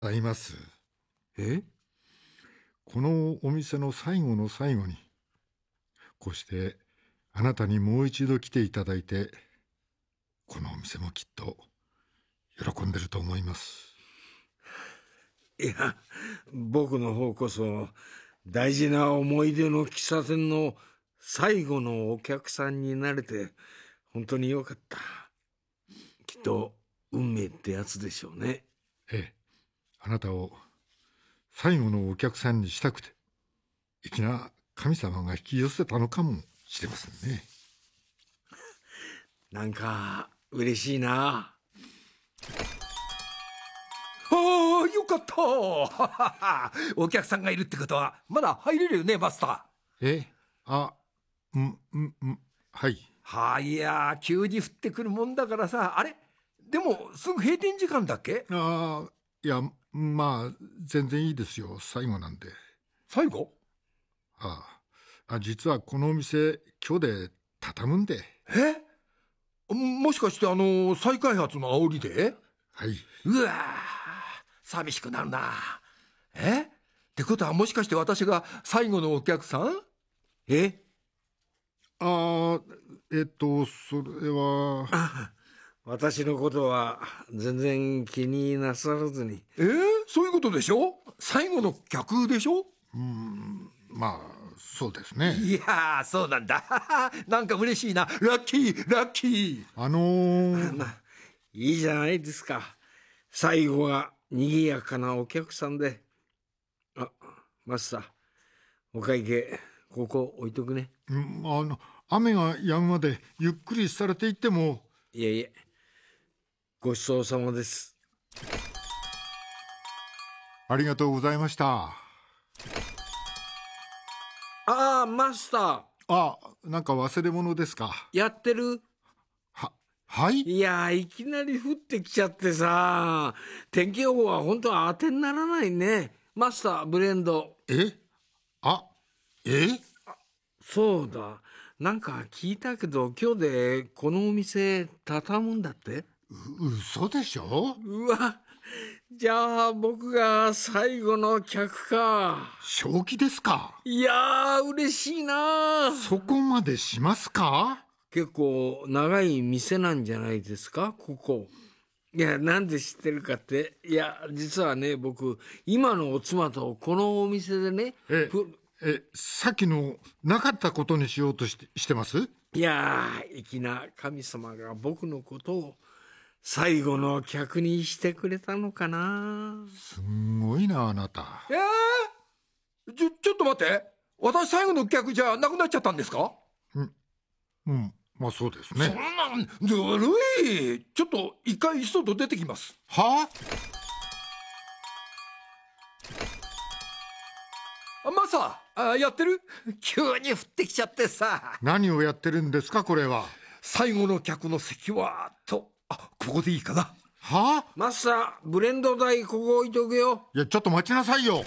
あいます。 えこのお店の最後の最後に、こうしてあなたにもう一度来ていただいて、このお店もきっと喜んでると思います。 いや、僕の方こそ大事な思い出の喫茶店の最後のお客さんになれて本当によかった。きっと運命ってやつでしょうね。 ええ、あなたを最後のお客さんにしたくて、粋な神様が引き寄せたのかもしれませんね。 なんか嬉しいな。ああ、よかったお客さんがいるってことはまだ入れるよね、マスタえ、あ、はい。 ー。いや、急に降ってくるもんだからさ。あれでもすぐ閉店時間だっけ？ いや、まあ、全然いいですよ。最後なんで。 最後？ 実はこのお店、今日で畳むんで。 もしかして再開発の煽りで？ はい。 うわー、寂しくなるな。ってことはもしかして私が最後のお客さん？ それは。 私のことは全然気になさらずに。そういうことでしょ？最後の客でしょ？ まあ、そうですね。 いやー、そうなんだ。なんか嬉しいな。ラッキー、ラッキー。いいじゃないですか。最後が賑やかなお客さんで。マスター、お会計ここ置いとくね。 雨が止むまでゆっくりされていっても。 いえいえ、ごちそうさまです。 ありがとうございました。 マスター。 なんか忘れ物ですか？ やってる？ はい？ いや、いきなり降ってきちゃってさ。天気予報は本当は当てにならないね。マスター、ブレンド。そうだ。なんか聞いたけど、今日でこのお店畳むんだって？ 嘘でしょ？ うわ、じゃあ僕が最後の客か。 正気ですか？ いやー、嬉しいな。 そこまでしますか？ 結構長い店なんじゃないですか、ここ。いや、なんで知ってるかって。いや、実はね、僕今のお妻とこのお店でね。 さっきのなかったことにしようとしてます？ いやー、粋な神様が僕のことを最後の客にしてくれたのかな。 すんごいな、あなた。 ちょっと待って。私最後の客じゃなくなっちゃったんですか？ まあそうですね。 そんなんずるい。ちょっと一回外出てきます。マサ、やってる？急に降ってきちゃってさ。 何をやってるんですか、これは。 最後の客の席はと、ここでいいかな。マスター、ブレンド台ここ置いとくよ。 いや、ちょっと待ちなさいよ。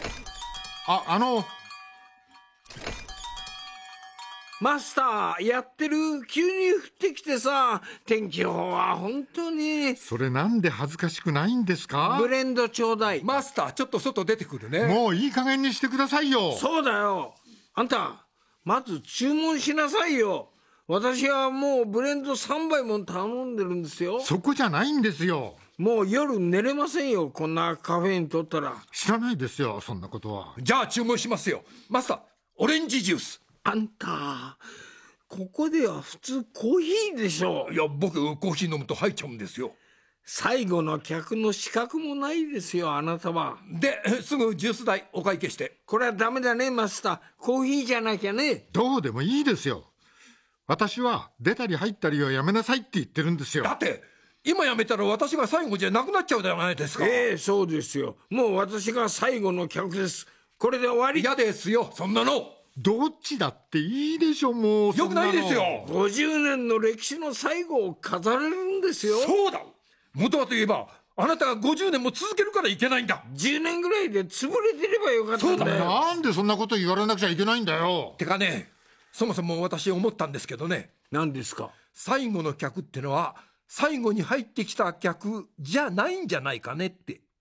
マスター、やってる？急に降ってきてさ。天気予報は本当に。 それなんで恥ずかしくないんですか？ ブレンドちょうだい。 マスター、ちょっと外出てくるね。 もういい加減にしてくださいよ。 そうだよ。あんた、まず注文しなさいよ。私はもうブレンド3杯も頼んでるんですよ。 そこじゃないんですよ。 もう夜寝れませんよ、こんなカフェイン取ったら。 知らないですよ、そんなことは。 じゃあ注文しますよ。マスター、オレンジジュース。 あんた、ここでは普通コーヒーでしょ。 いや、僕コーヒー飲むと入っちゃうんですよ。 最後の客の資格もないですよ、あなたは。 すぐジュース代お会計して。 これはダメだね、マスター。コーヒーじゃなきゃね。 どうでもいいですよ。私は出たり入ったりはやめなさいって言ってるんですよ。 だって今やめたら私が最後じゃなくなっちゃうじゃないですか。 そうですよ。もう私が最後の客です。これで終わり。 嫌ですよ、そんなの。 どっちだっていいでしょ、もう。 よくないですよ。 50年の歴史の最後を飾れるんですよ。 そうだ。元はといえばあなたが50年も続けるからいけないんだ。 10年ぐらいで潰れてればよかったんだよ。 なんでそんなこと言われなくちゃいけないんだよ。 てかね、そもそも私思ったんですけどね。 何ですか？ 最後の客ってのは最後に入ってきた客じゃないんじゃないかねって。